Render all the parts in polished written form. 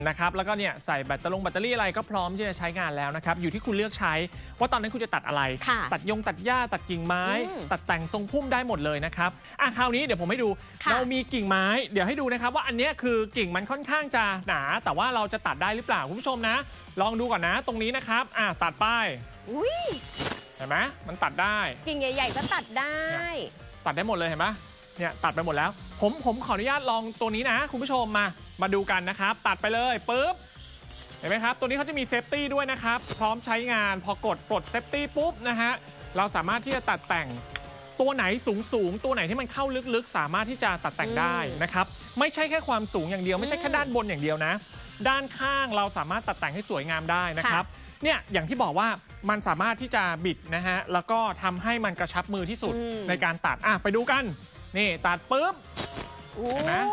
นะครับแล้วก็เนี่ยใส่แบตเตอรี่อะไรก็พร้อมที่จะใช้งานแล้วนะครับอยู่ที่คุณเลือกใช้ว่าตอนนั้นคุณจะตัดอะไรตัดตัดหญ้าตัดกิ่งไม้ตัดแต่งทรงพุ่มได้หมดเลยนะครับคราวนี้เดี๋ยวผมให้ดูเรามีกิ่งไม้เดี๋ยวให้ดูนะครับว่าอันนี้คือกิ่งมันค่อนข้างจะหนาแต่ว่าเราจะตัดได้หรือเปล่าคุณผู้ชมนะลองดูก่อนนะตรงนี้นะครับตัดป้ายเห็นไหมมันตัดได้กิ่งใหญ่ๆก็ตัดได้หมดเลยเห็นไหมเนี่ยตัดไปหมดแล้วผมขออนุญาตลองตัวนี้นะคุณผู้ชมมาดูกันนะครับตัดไปเลยปุ๊บเห็นไหมครับตัวนี้เขาจะมีเซฟตี้ด้วยนะครับพร้อมใช้งานพอกดปลดเซฟตี้ปุ๊บนะฮะเราสามารถที่จะตัดแต่งตัวไหนสูงตัวไหนที่มันเข้าลึกๆสามารถที่จะตัดแต่งได้นะครับไม่ใช่แค่ความสูงอย่างเดียวไม่ใช่แค่ด้านบนอย่างเดียวนะด้านข้างเราสามารถตัดแต่งให้สวยงามได้นะครับเนี่ยอย่างที่บอกว่ามันสามารถที่จะบิดนะฮะแล้วก็ทำให้มันกระชับมือที่สุดในการตัดไปดูกันนี่ตัดปุ๊บนะ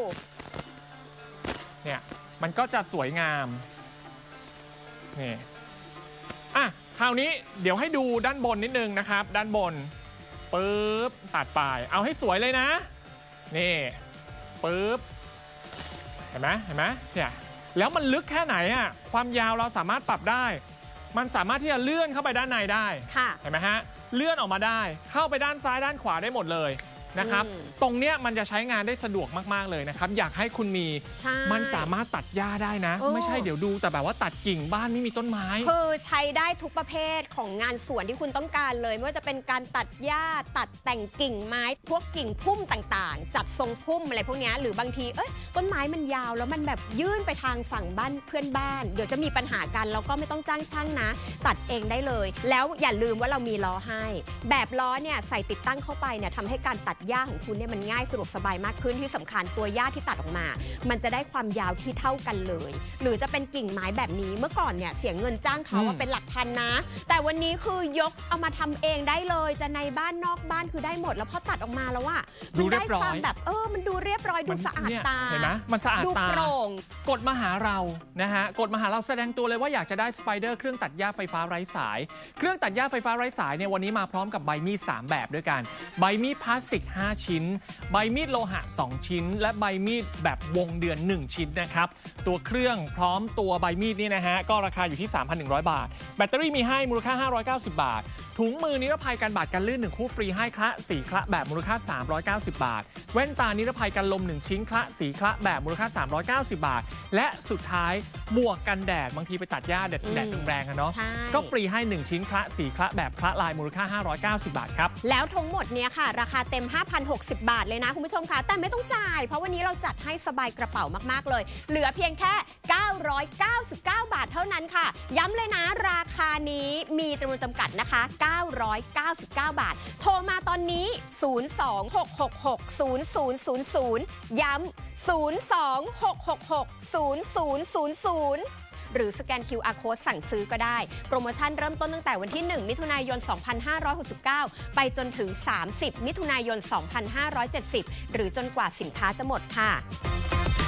เนี่ยมันก็จะสวยงามนี่คราวนี้เดี๋ยวให้ดูด้านบนนิดนึงนะครับด้านบนปุ๊บตัดปลายเอาให้สวยเลยนะนี่ปุ๊บเห็นไหมเนี่ยแล้วมันลึกแค่ไหนความยาวเราสามารถปรับได้มันสามารถที่จะเลื่อนเข้าไปด้านในได้เห็นไหมฮะเลื่อนออกมาได้เข้าไปด้านซ้ายด้านขวาได้หมดเลยนะครับตรงเนี้ยมันจะใช้งานได้สะดวกมากๆเลยนะครับอยากให้คุณมีมันสามารถตัดหญ้าได้นะไม่ใช่เดี๋ยวดูแต่แบบว่าตัดกิ่งบ้านไม่มีต้นไม้คือใช้ได้ทุกประเภทของงานสวนที่คุณต้องการเลยไม่ว่าจะเป็นการตัดหญ้าตัดแต่งกิ่งไม้พวกกิ่งพุ่มต่างๆจัดทรงพุ่มอะไรพวกนี้หรือบางทีต้นไม้มันยาวแล้วมันแบบยื่นไปทางฝั่งบ้านเพื่อนบ้านเดี๋ยวจะมีปัญหากันแล้วก็ไม่ต้องจ้างช่างนะตัดเองได้เลยแล้วอย่าลืมว่าเรามีล้อให้แบบล้อเนี่ยใส่ติดตั้งเข้าไปเนี่ยทำให้การตัดหญ้าของคุณเนี่ยมันง่ายสะดวกสบายมากขึ้นที่สำคัญตัวหญ้าที่ตัดออกมามันจะได้ความยาวที่เท่ากันเลยหรือจะเป็นกิ่งไม้แบบนี้เมื่อก่อนเนี่ยเสียเงินจ้างเขาว่าเป็นหลักพันนะแต่วันนี้คือยกเอามาทำเองได้เลยจะในบ้านนอกบ้านคือได้หมดแล้วพอตัดออกมาแล้วมันได้ความแบบมันดูเรียบร้อยดูสะอาดตาเห็นไหมมันสะอาดตาดูโปร่งกดมาหาเรานะฮะกดมาหาเราแสดงตัวเลยว่าอยากจะได้สไปเดอร์เครื่องตัดหญ้าไฟฟ้าไร้สายเครื่องตัดหญ้าไฟฟ้าไร้สายเนี่ยวันนี้มาพร้อมกับใบมีด3แบบด้วยกันใบมีดพลาสติก5ชิ้นใบมีดโลหะ2ชิ้นและใบมีดแบบวงเดือน1ชิ้นนะครับตัวเครื่องพร้อมตัวใบมีดนี่นะฮะก็ราคาอยู่ที่ 3,100 บาทแบตเตอรี่มีให้มูลค่า590 บาทถุงมือนิรภัยกันบาดกันลื่น1คู่ฟรีให้คละ4คละแบบมูลค่า390 บาทแว่นตานิรภัยกันลม1ชิ้นคละ4คละแบบมูลค่า390 บาทและสุดท้ายหมวกกันแดดบางทีไปตัดหญ้าแดดแรงๆเนาะก็ฟรีให้1ชิ้นคละ4คละแบบคละลายมูลค่า590 บาทครับแล้วทั้งหมดเนี้ยค่ะราคาเต็ม 5,060 บาทเลยนะคุณผู้ชมค่ะแต่ไม่ต้องจ่ายเพราะวันนี้เราจัดให้สบายกระเป๋ามากๆเลยเหลือเพียงแค่999 บาทเท่านั้นค่ะย้ำเลยนะราคานี้มีจำนวนจำกัดนะคะ999 บาทโทรมาตอนนี้026660000ย้ำ026660000หรือสแกน QR Code สั่งซื้อก็ได้โปรโมชั่นเริ่มต้นตั้งแต่วันที่1มิถุนายน2569ไปจนถึง30มิถุนายน2570หรือจนกว่าสินค้าจะหมดค่ะ